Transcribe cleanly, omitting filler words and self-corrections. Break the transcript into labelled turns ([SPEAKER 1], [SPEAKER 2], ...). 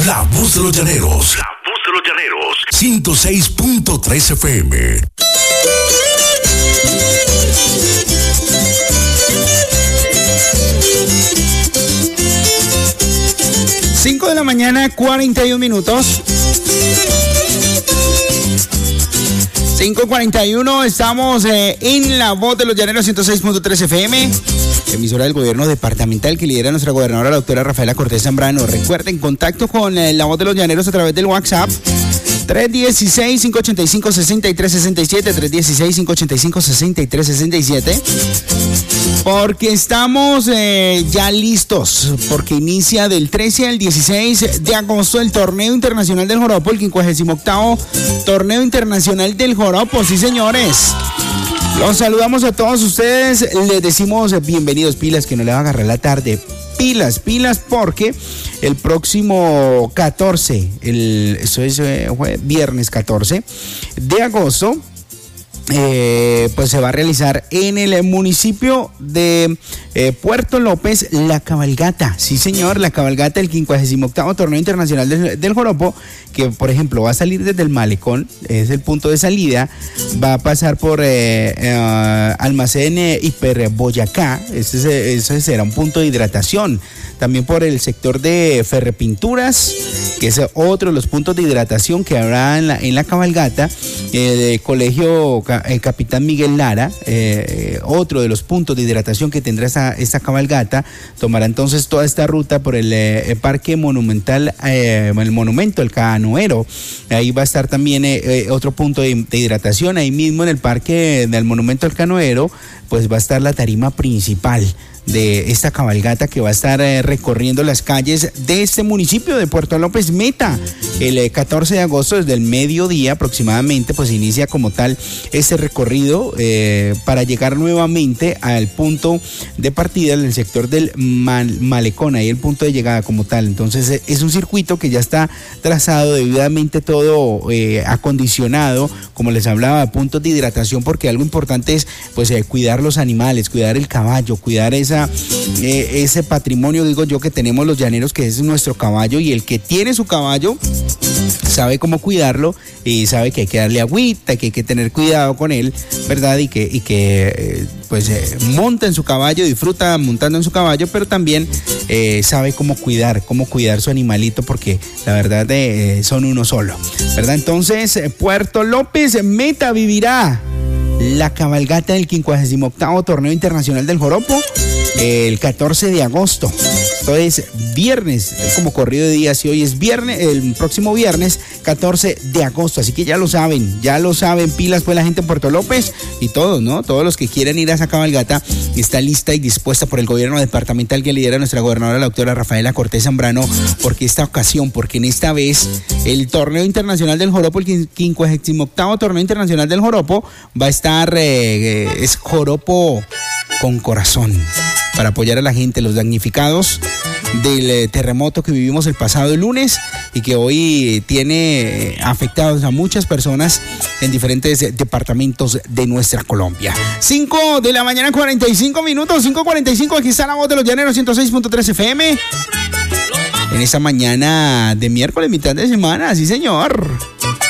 [SPEAKER 1] La voz de los llaneros. La voz de los llaneros. 106.3 FM.
[SPEAKER 2] Cinco de la mañana, 41 minutos. 5:41, estamos en La Voz de los Llaneros 106.3 FM, emisora del gobierno departamental que lidera nuestra gobernadora, la doctora Rafaela Cortés Zambrano. Recuerden, contacto con La Voz de los Llaneros a través del WhatsApp 316-585-6367, 316-585-6367, porque estamos ya listos, porque inicia del 13 al 16 de agosto el Torneo Internacional del Joropo, el 58º Torneo Internacional del Joropo. Sí, señores. Los saludamos a todos ustedes, les decimos bienvenidos, pilas, que no le va a agarrar la tarde. Pilas, porque el próximo 14, viernes 14 de agosto, pues se va a realizar en el municipio de Puerto López la cabalgata. Sí, señor, la cabalgata del 58º Torneo Internacional del Joropo, que por ejemplo va a salir desde el Malecón, es el punto de salida, va a pasar por Almacén Hiper Boyacá, ese será un punto de hidratación, también por el sector de Ferrepinturas, que es otro de los puntos de hidratación que habrá en la cabalgata, de Colegio Capitán Miguel Lara, otro de los puntos de hidratación que tendrá esta cabalgata. Tomará entonces toda esta ruta por el Parque Monumental, el Monumento, el Canoero. Ahí va a estar también otro punto de hidratación. Ahí mismo en el Parque del Monumento al Canoero, pues va a estar la tarima principal de esta cabalgata que va a estar recorriendo las calles de este municipio de Puerto López Meta. El 14 de agosto, desde el mediodía aproximadamente, pues inicia como tal este recorrido para llegar nuevamente al punto de partida en el sector del Malecón, ahí el punto de llegada como tal. Entonces es un circuito que ya está trazado, debidamente todo acondicionado, como les hablaba, puntos de hidratación, porque algo importante es pues cuidar los animales, cuidar el caballo, cuidar ese patrimonio, digo yo, que tenemos los llaneros, que es nuestro caballo, y el que tiene su caballo sabe cómo cuidarlo y sabe que hay que darle agüita, que hay que tener cuidado con él, ¿verdad? Y que monta en su caballo, disfruta montando en su caballo, pero también sabe cómo cuidar su animalito, porque la verdad son uno solo, ¿verdad? Entonces, Puerto López Meta vivirá la cabalgata del 58º Torneo Internacional del Joropo el 14 de agosto. Esto es viernes, es como corrido de días, y hoy es viernes, el próximo viernes 14 de agosto. Así que ya lo saben, pilas pues la gente en Puerto López y todos, ¿no? Todos los que quieran ir a esa cabalgata, está lista y dispuesta por el gobierno departamental que lidera nuestra gobernadora, la doctora Rafaela Cortés Zambrano, porque en esta vez el Torneo Internacional del Joropo, el 58º Torneo Internacional del Joropo, va a estar, es Joropo con corazón, para apoyar a la gente, los damnificados del terremoto que vivimos el pasado lunes y que hoy tiene afectados a muchas personas en diferentes departamentos de nuestra Colombia. 5 de la mañana, 45 minutos, 5:45, aquí está La Voz de los Llaneros 106.3 FM. En esta mañana de miércoles, mitad de semana, sí señor.